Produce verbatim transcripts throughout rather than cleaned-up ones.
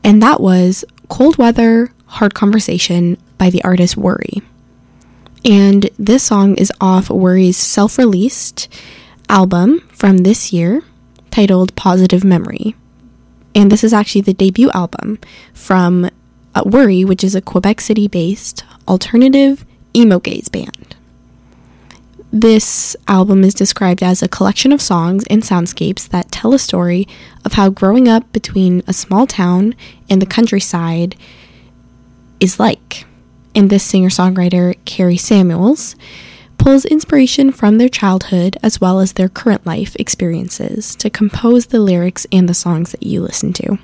And that was Cold Weather, Hard Conversation by the artist Worry. And this song is off Worry's self-released album from this year titled Positive Memory. And this is actually the debut album from uh, Worry, which is a Quebec City-based alternative emo gaze band. This album is described as a collection of songs and soundscapes that tell a story of how growing up between a small town and the countryside is like. And this singer-songwriter, Carrie Samuels, pulls inspiration from their childhood as well as their current life experiences to compose the lyrics and the songs that you listen to.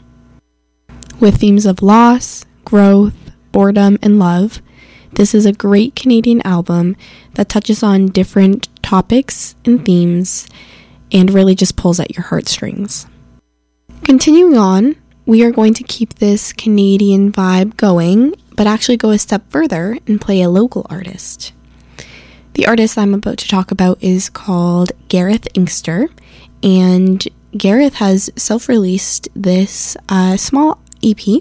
With themes of loss, growth, boredom, and love, this is a great Canadian album that touches on different topics and themes and really just pulls at your heartstrings. Continuing on, we are going to keep this Canadian vibe going, but actually go a step further and play a local artist. The artist I'm about to talk about is called Gareth Inkster, and Gareth has self-released this uh, small E P,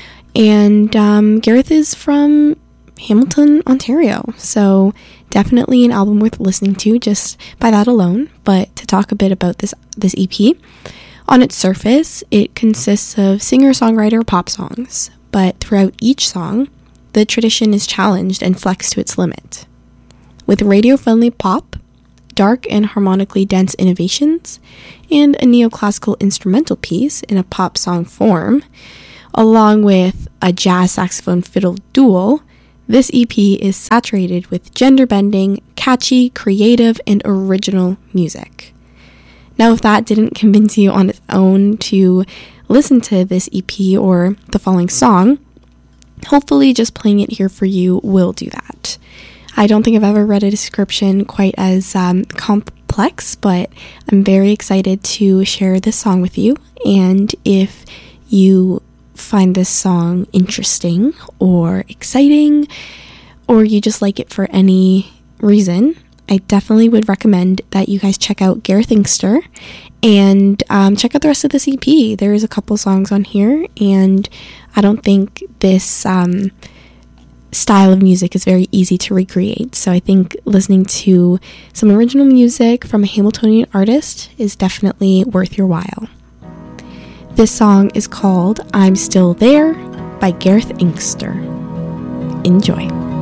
and um, Gareth is from Hamilton, Ontario, so definitely an album worth listening to just by that alone. But to talk a bit about this this E P, on its surface, it consists of singer-songwriter pop songs, but throughout each song, the tradition is challenged and flexed to its limit. With radio-friendly pop, dark and harmonically dense innovations, and a neoclassical instrumental piece in a pop song form, along with a jazz saxophone fiddle duel, this E P is saturated with gender-bending, catchy, creative, and original music. Now, if that didn't convince you on its own to listen to this E P or the following song, hopefully just playing it here for you will do that. I don't think I've ever read a description quite as um, complex, but I'm very excited to share this song with you. And if you find this song interesting or exciting, or you just like it for any reason, I definitely would recommend that you guys check out Gareth Inkster and um, check out the rest of this E P. There's a couple songs on here, and I don't think this um, style of music is very easy to recreate. So I think listening to some original music from a Hamiltonian artist is definitely worth your while. This song is called I'm Still There by Gareth Inkster. Enjoy.